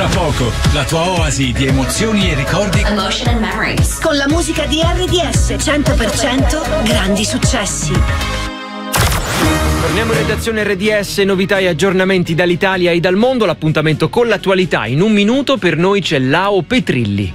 Tra poco, la tua oasi di emozioni e ricordi. Emotion and Memories. Con la musica di RDS 100% grandi successi. Torniamo in redazione RDS, novità e aggiornamenti dall'Italia e dal mondo. L'appuntamento con l'attualità in un minuto. Per noi c'è Lao Petrilli.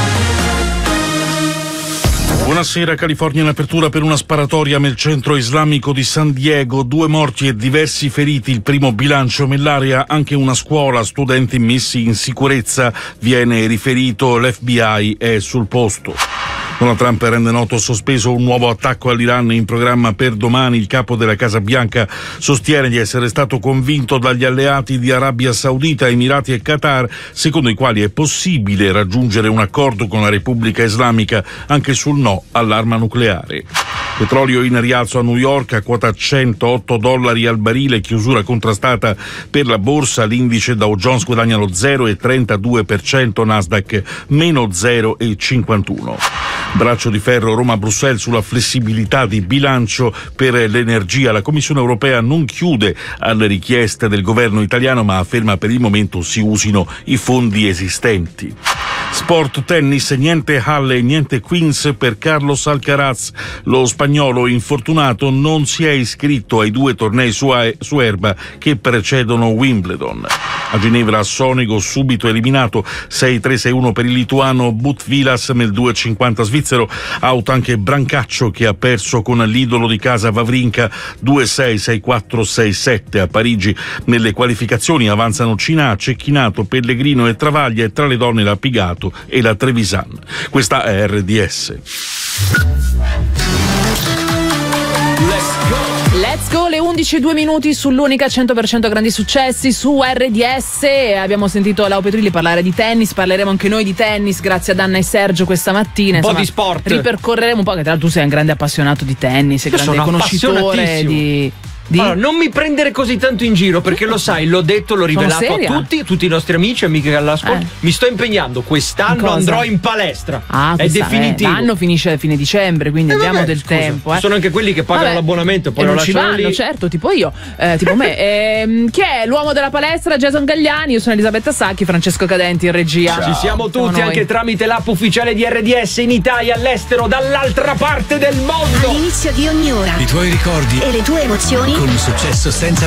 Buonasera. California in apertura per una sparatoria nel centro islamico di San Diego, 2 morti e diversi feriti, il primo bilancio nell'area, anche una scuola, studenti messi in sicurezza, viene riferito, l'FBI è sul posto. Donald Trump rende noto sospeso un nuovo attacco all'Iran in programma per domani. Il capo della Casa Bianca sostiene di essere stato convinto dagli alleati di Arabia Saudita, Emirati e Qatar, secondo i quali è possibile raggiungere un accordo con la Repubblica Islamica anche sul no all'arma nucleare. Petrolio in rialzo a New York a quota $108 al barile, chiusura contrastata per la borsa, l'indice Dow Jones guadagna lo 0,32%, Nasdaq meno 0,51%. Braccio di ferro Roma-Bruxelles sulla flessibilità di bilancio per l'energia. La Commissione europea non chiude alle richieste del governo italiano, ma afferma per il momento si usino i fondi esistenti. Sport tennis, niente Halle e niente Queens per Carlos Alcaraz. Lo spagnolo infortunato non si è iscritto ai 2 tornei su erba che precedono Wimbledon. A Ginevra Sonego subito eliminato 6-3-6-1 per il lituano Butvilas nel 2,50 svizzero. Out anche Brancaccio che ha perso con l'idolo di casa Wawrinka 2-6, 6-4, 6-7. A Parigi nelle qualificazioni avanzano Cinà, Cecchinato, Pellegrino e Travaglia, e tra le donne la Pigato e la Trevisan. Questa è RDS. Let's go, le 11:02 sull'unica 100% grandi successi su RDS. Abbiamo sentito Lao Petrilli parlare di tennis, parleremo anche noi di tennis grazie ad Anna e Sergio questa mattina. Un po' di sport. Ripercorreremo un po', che tra l'altro tu sei un grande appassionato di tennis, sei grande conoscitore di... Allora, non mi prendere così tanto in giro, perché lo sai, l'ho detto, l'ho rivelato a tutti i nostri amici e amiche che all'ascolto. Mi sto impegnando, quest'anno andrò in palestra. È definitivo. L'anno finisce a fine dicembre, quindi abbiamo del tempo. Ci sono anche quelli che pagano l'abbonamento e poi non lo ci lasciano vanno, lì. certo, tipo io, tipo me. Chi è l'uomo della palestra? Jason Gagliani, io sono Elisabetta Sacchi, Francesco Cadenti in regia. Ci siamo tutti, anche tramite l'app ufficiale di RDS in Italia, all'estero, dall'altra parte del mondo. All'inizio di ogni ora. I tuoi ricordi E le tue emozioni. Con un successo senza